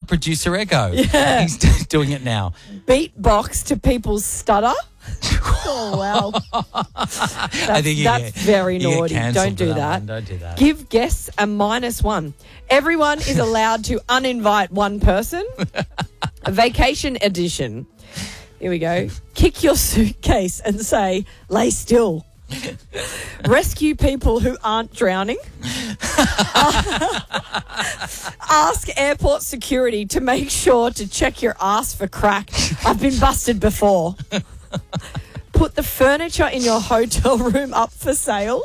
producer Ego. Yeah. He's doing it now. Beatbox to people's stutter. Oh, wow. That's very naughty. Don't do that. Don't do that. Give guests a -1. Everyone is allowed to uninvite one person. A vacation edition. Here we go. Kick your suitcase and say, lay still. Rescue people who aren't drowning. Ask airport security to make sure to check your ass for crack. I've been busted before. Put the furniture in your hotel room up for sale.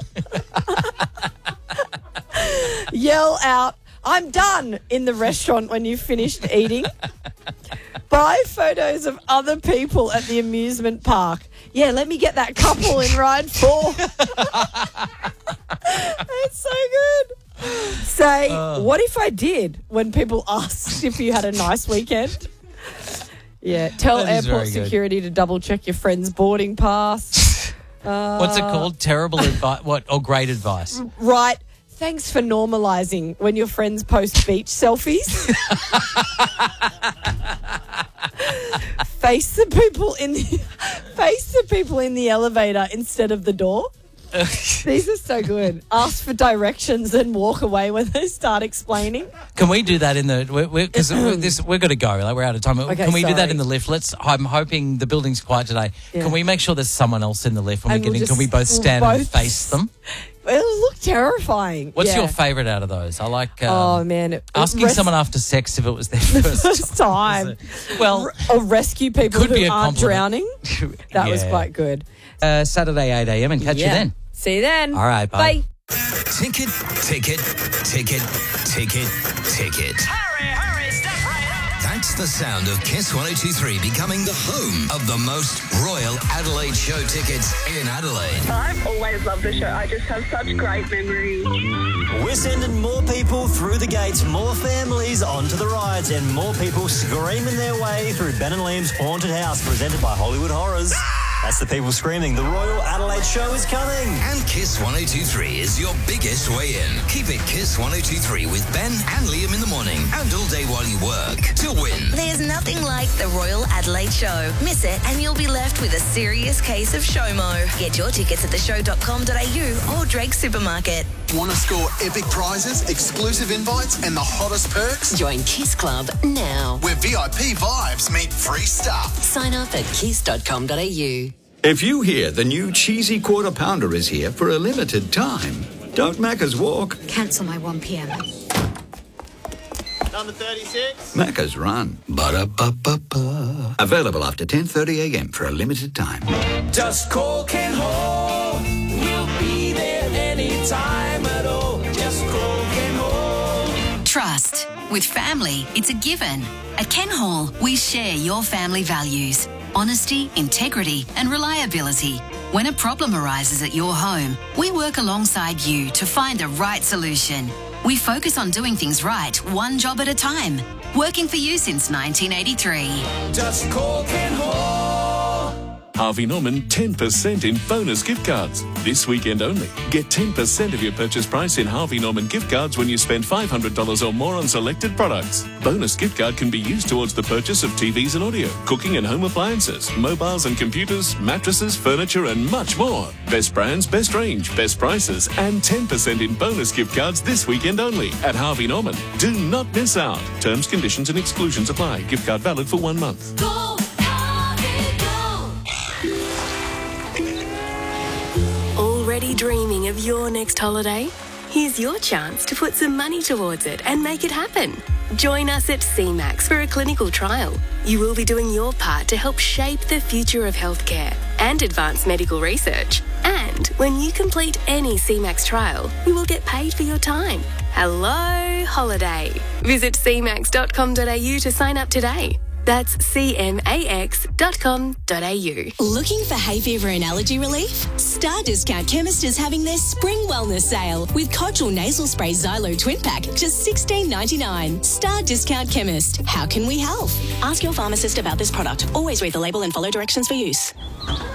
Yell out, I'm done, in the restaurant when you've finished eating. Buy photos of other people at the amusement park. Yeah, let me get that couple in ride 4. That's so good. Say, what if I did, when people asked if you had a nice weekend? Yeah, tell airport security to double check your friend's boarding pass. What's it called? Terrible advice? What? Or great advice? Right. Thanks for normalising when your friends post beach selfies. Face the people in the elevator instead of the door. These are so good. Ask for directions and walk away when they start explaining. Can we do that in the... Because we're going to go. Like, we're out of time. Okay, Can we do that sorry. in the lift? I'm hoping the building's quiet today. Yeah. Can we make sure there's someone else in the lift when And we get in? Can we both stand and face them? It'll look terrifying. What's Yeah. your favourite out of those? I like... Oh, man. asking someone after sex if it was their first time. Well... Or rescue people could be who a aren't compliment. drowning. That was Yeah. quite good. Saturday, 8 a.m. and catch you then. See you then. All right, bye. Ticket. Hurry, step right up. That's the sound of Kiss 102.3 becoming the home of the most Royal Adelaide Show tickets in Adelaide. I've always loved the show. I just have such great memories. We're sending more people through the gates, more families onto the rides, and more people screaming their way through Ben and Liam's Haunted House, presented by Hollywood Horrors. That's the people screaming. The Royal Adelaide Show is coming. And Kiss 102.3 is your biggest way in. Keep it Kiss 102.3 with Ben and Liam in the morning and all day while you work to win. There's nothing like the Royal Adelaide Show. Miss it and you'll be left with a serious case of SHOMO. Get your tickets at theshow.com.au or Drake Supermarket. Want to score epic prizes, exclusive invites, and the hottest perks? Join Kiss Club now. Where VIP vibes meet free stuff. Sign up at kiss.com.au. If you hear the new cheesy quarter pounder is here for a limited time, don't Macca's walk. Cancel my 1 p.m. Number 36. Macca's run. Ba-da-ba-ba-ba. Available after 10:30 a.m. for a limited time. Just call Ken Hall. We'll be there anytime at all. Just call Ken Hall. Trust. With family, it's a given. At Ken Hall, we share your family values. Honesty, integrity, and reliability. When a problem arises at your home, we work alongside you to find the right solution. We focus on doing things right, one job at a time. Working for you since 1983. Just call Ken Hall. Harvey Norman 10% in bonus gift cards. This weekend only. Get 10% of your purchase price in Harvey Norman gift cards when you spend $500 or more on selected products. Bonus gift card can be used towards the purchase of TVs and audio, cooking and home appliances, mobiles and computers, mattresses, furniture and much more. Best brands, best range, best prices and 10% in bonus gift cards this weekend only at Harvey Norman. Do not miss out. Terms, conditions and exclusions apply. Gift card valid for 1 month. Go, Harvey, go. Already dreaming of your next holiday? Here's your chance to put some money towards it and make it happen. Join us at CMAX for a clinical trial. You will be doing your part to help shape the future of healthcare and advance medical research. And when you complete any CMAX trial, you will get paid for your time. Hello, holiday. Visit cmax.com.au to sign up today. That's cmax.com.au. Looking for hay fever and allergy relief? Star Discount Chemist is having their spring wellness sale with Kochel Nasal Spray Xylo Twin Pack, just $16.99. Star Discount Chemist. How can we help? Ask your pharmacist about this product. Always read the label and follow directions for use.